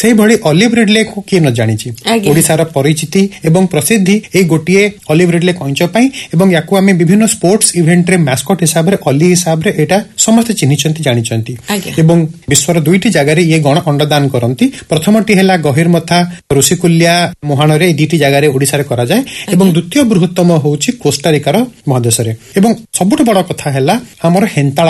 से भली olive Ridley को किए न जानी ओडिशार परिचिति एवं प्रसिद्धि ए गोटे ऑलिव रिडले कइंच पई एवं याकू आमे विभिन्न स्पोर्ट्स इवेंट रे मैस्कट हिसाब रे ऑली हिसाब रे एटा समस्त चिन्हिचंती जानिचंती एवं विश्वर दुईटी जगह रे ये गण अंडदान करंती प्रथमटी हेला गहिरमथा ऋषिकुल्या मुहाण रे दुईटी जगह रे ओडिसा रे करा जाय एवं द्वितीय बृहत्तम होउची कोस्टारिकार महादेश रे एवं सबुठ बड़ कथा हेला हमर हेंताळा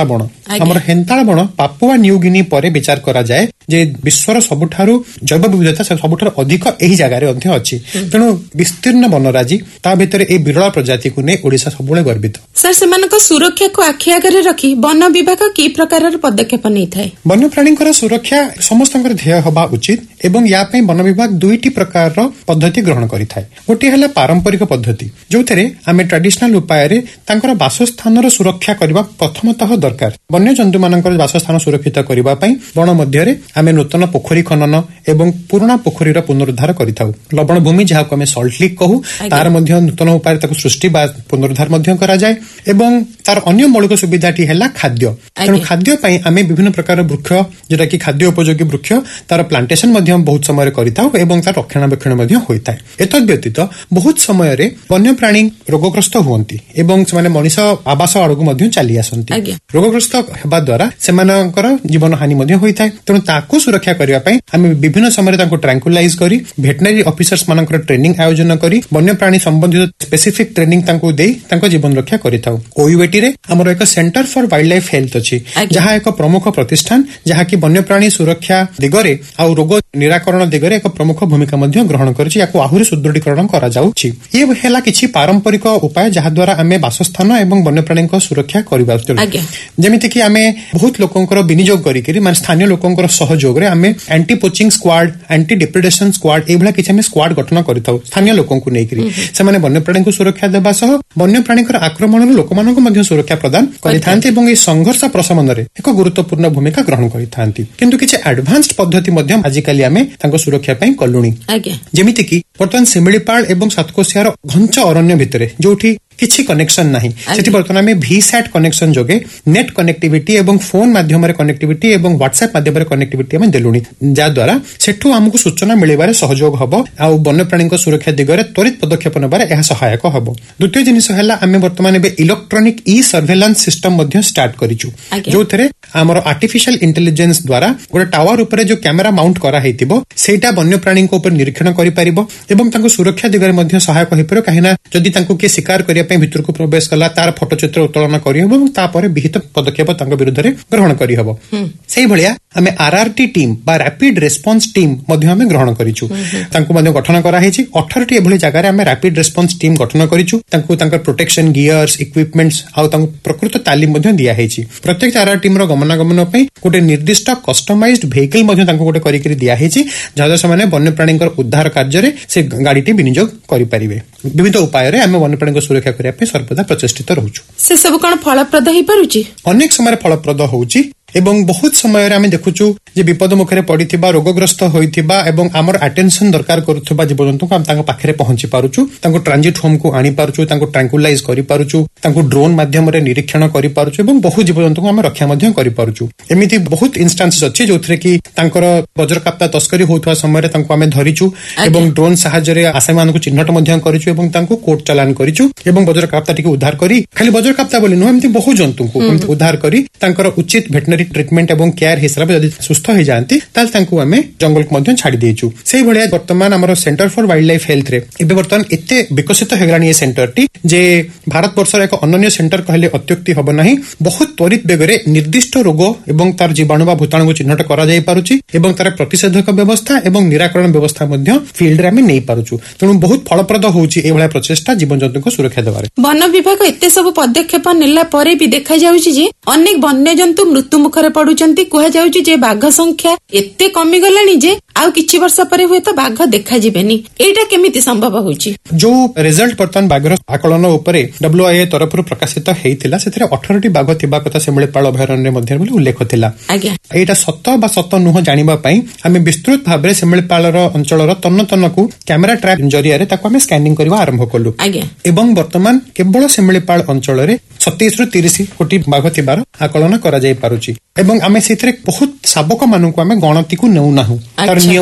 बण पापुआ न्यू गिनी परे विचार करा जाय जे विश्वर सबुठारु जैव विविधता सबुठारु अधिक एही जगह रे अन्य अछि तेनु विस्तीर्ण वनराजी ता भितरे ए विरल प्रजाति को ने ओडिसा सबुळे गर्वित सर सेमानक सुरक्षा को आखि आगरे रखी वन विभाग की प्रकारर पदक्षेप नै थाए वन्य प्राणीकर सुरक्षा समस्तंकर ध्येय होबा उचित एवं या पई वन विभाग दुईटी प्रकारर पद्धति ग्रहण करि थाए गोटे हला पारंपरिक पद्धति जोथरे आमे ट्रेडिशनल उपाय रे तांकर वासस्थानर सुरक्षा करबा प्रथमतः दरकार वन्य जंतु मानकर वासस्थान सुरक्षित करबा पई वन मध्य रे आमे नूतन पोखरी खनन एवं पुराना पोखरीर पुनरुद्धार करिथाउ लवण भूमि जहाको आमे सॉल्ट लेक कहू तार मध्य नूतन उपाय ताको सृष्टि बा पुनरुद्धार मध्य करा जाय एवं तार अन्य मौलिक सुविधाटी हेला खाद्य तेणु खाद्य पई आमे विभिन्न प्रकार वृक्ष जेटा कि खाद्य उपयोगी वृक्ष तार प्लांटेशन मध्य बहुत समय करिथाउ एवं तार रक्षणाबेक्षण मध्य होइथाय एतद व्यतीत बहुत समय रे वन्य प्राणी रोगग्रस्त हुअंती एवं सेमाने मनुष्य आवास आड़गु मध्य चली आसंती रोगग्रस्त हेबा द्वारा सेमानकर जीवन हानि मध्य होइथाय तेणु ताको सुरक्षा करिवा पई आमे विभिन्न समय ताको ट्रैंकुलाइज करी वेटनरी ऑफिसर्स मानकर ट्रेनिंग आयोजन करी वन्य प्राणी संबंधित स्पेसिफिक ट्रेनिंग ताको देई ताको जीवन रक्षा करिथाउ ओयुएटी रे हमर एक centre for wild life health अछि जहा एक प्रमुख प्रतिष्ठान जहा कि वन्य प्राणी सुरक्षा दिगरे आ रोग निराकरण दिगरे एक प्रमुख भूमिका मध्य ग्रहण करछि याको आहुरी सुदृढीकरण करा जाउछि ये हेला किछि पारंपरिक उपाय जहा द्वारा आमे वासस्थान एवं वन्य प्राणी को सुरक्षा करिबा जेमिति कि आमे बहुत लोकंकर विनियोग करी माने स्थानीय लोकंकर सहयोग रे आमे anti poaching squad anti डिप्रेडेशन squad एभला किछि आमे स्क्वाड गठन करिथाउ स्थानीय लोकंकु नेकरी से माने वन्य प्राणी को सुरक्षा देबा सह वन्य प्राणीकर आक्रमण लोकमानक मध्य सुरक्षा प्रदान करिथांती एवं ए संघर्ष प्रशमन रे एक गुरुत्वपूर्ण भूमिका ग्रहण करिथांती किंतु किछि एडवांस्ड पद्धति मध्य आजिकाली आमे तांको सुरक्षा पई कलुणी जेमिति कि वर्तमान सिमिलीपाल एवं सातकोशियार घंच अरण्य भितरे जोठी किछि कनेक्शन नाही सेठी वर्तमान में वीसैट कनेक्शन जोगे नेट कनेक्टिविटी एवं फोन माध्यम रे कनेक्टिविटी एवं व्हाट्सएप माध्यम रे कनेक्टिविटी हम देलुनी जा द्वारा सेठु हमकु सूचना मिलिबारे सहयोग हबो आ वन्य प्राणी को सुरक्षा दिगरे त्वरित पदक्षेप नबारे एहा सहायक हबो द्वितीय जिनिस हला हमें वर्तमान में इलेक्ट्रॉनिक ई सर्वेलेंस सिस्टम मध्य स्टार्ट करिचु जोथरे हमर आर्टिफिशियल इंटेलिजेंस द्वारा गोटे टावर ऊपर जो कैमरा माउंट करा हेतिबो सेटा वन्य प्राणी को ऊपर निरीक्षण करि परिबो एवं तांको सुरक्षा दिगरे मध्य सहायक होई परिबो काहेना जदि तांको के शिकार करिया पे भितर को प्रवेश कला तार फोटोचित्र उत्तोलन करि हबो एवं तापर विहित पदक्षेप तांको विरुद्ध रे ग्रहण करि हबो सेही भलिया हमें आरआरटी टीम बा रैपिड रेस्पॉन्स टीम मध्य हमें ग्रहण करिचु तांको मध्य गठन करा हेछि 18 टी एभली जगह रे हमें रैपिड रेस्पॉन्स टीम गठन करिचु तांको तांकर प्रोटेक्शन गियर्स इक्विपमेंट्स आ तांको प्रकृत तालीम मध्य दिया हेछि प्रत्येक आरआर टीम रो गमनागमन पई गोटे निर्दिष्ट कस्टमाइज्ड व्हीकल मध्य तांको गोटे करि करि दिया हेछि जहा से माने वन्य प्राणीकर उद्धार कार्य रे से गाडीटी विनियोग करि परिबे विविध उपाय रे हमें वन्य प्राणी को सुरक्षा करिया पे सर्वदा प्रचेष्टित रहउछु से सब कोन फलप्रद हि परुछि अनेक समय फलप्रद होउछि एवं बहुत समय रे हमें देखुछु जे विपद मुखरे पड़िथिबा रोगग्रस्त होइथिबा एवं हमर अटेंशन दरकार करूथिबा जीवजंतु को हम तांको पाखरे पहुंची पारुछु तांको ट्रांजिट होम को आनी पारुछु तांको ट्रैंकुलाइज करि पारुछु तांको ड्रोन माध्यम रे निरीक्षण करि पारुछु एवं बहुत जीवजंतु को हम रक्षा मध्य करि पारुछु एमिति बहुत इंस्टेंसेस अछि जोथरे कि तांकर वज्रकाप्ता तस्करी होथवा समय रे तांको हमें धरिछु एवं ड्रोन सहायता रे आसामी मान को चिन्हट मध्य करिछु एवं तांको कोर्ट चालान करिछु एवं वज्रकाप्ता टिके उद्धार करी खाली वज्रकाप्ता बोली न एमिति बहुत जंतु को उद्धार करी तांकर उचित भेटनरी ट्रीटमेंट एवं केयर हिसाब से सुस्थ हो जाती ताल तांको हमें जंगल को मध्य छाड़ी देचु सेही भलिया वर्तमान हमर centre for wild life health रे एबे वर्तमान एते विकसित हेगलानी ए सेंटर टी जे भारत वर्ष एक अनन्य सेंटर कहले अत्युक्ति हबो नाही बहुत त्वरित बेगरे निर्दिष्ट रोग एवं तार जीवाणु बा भूताणु को चिन्हट करा जाय पारुची एवं तार प्रतिषेधक व्यवस्था एवं निराकरण व्यवस्था मध्य फील्ड रे हमें नै पारुछु तेणु बहुत फलप्रद होउची ए भलिया प्रचेष्टा जीवन जंतु को सुरक्षा देबारे वन विभाग एते सब पदक्षेप नेला परे भी देखा जाउची जे अनेक वन्य जंतु मृत्यु मुखरे पडुचंती कुहा जाउची जे बाघ संख्या एते कमी गलानी जे आउ किछि वर्ष परे हुए तो बाघ देखा जिबेनी एटा केमिति संभव होउची जो रिजल्ट वर्तमान बाघर आकलन ऊपर डब्ल्यूआईए तरफ प्रकाशित हेइतिला सेथिरे 18 टी बाघ थिबा कथा सिमिलीपाल अभयारण्य मध्ये बोली उल्लेख थिला एटा सत्य बा सत्य नुह जानिबा पई हमें विस्तृत भाबरे सिमिलीपालर अंचलर तन्न तन्न को कैमरा ट्रैप जरिया रे ताको हमें स्कैनिंग करबा आरंभ कलु एवं वर्तमान केवल सिमिलीपाल अंचल रे 27 रु 30 कोटी बाघ थिबार आकलन करा जाय पारुची एवं हमें सेथिरे बहुत शाबक मानू को हमें गणति को नेउ नाहु